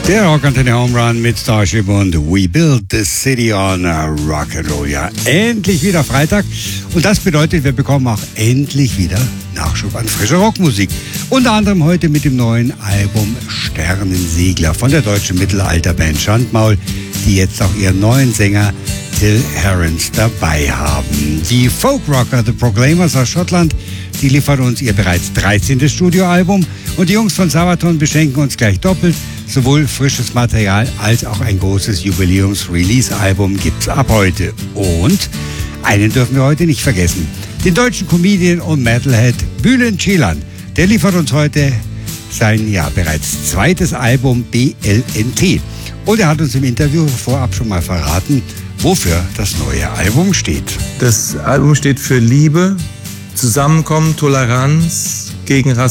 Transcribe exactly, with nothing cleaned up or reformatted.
Der Rockantenne Home Run mit Starship und We Build the City on Rock'n'Roll. Ja, endlich wieder Freitag. Und das bedeutet, wir bekommen auch endlich wieder Nachschub an frischer Rockmusik. Unter anderem heute mit dem neuen Album Sternensegler von der deutschen Mittelalterband Schandmaul, die jetzt auch ihren neuen Sänger Till Herrens dabei haben. Die Folkrocker The Proclaimers aus Schottland, die liefern uns ihr bereits dreizehntes Studioalbum und die Jungs von Sabaton beschenken uns gleich doppelt. Sowohl frisches Material als auch ein großes Jubiläums-Release-Album gibt's ab heute. Und einen dürfen wir heute nicht vergessen. Den deutschen Comedian und Metalhead Bülent Ceylan. Der liefert uns heute sein ja bereits zweites Album B L N T. Und er hat uns im Interview vorab schon mal verraten, wofür das neue Album steht. Das Album steht für Liebe, Zusammenkommen, Toleranz, gegen Rassismus.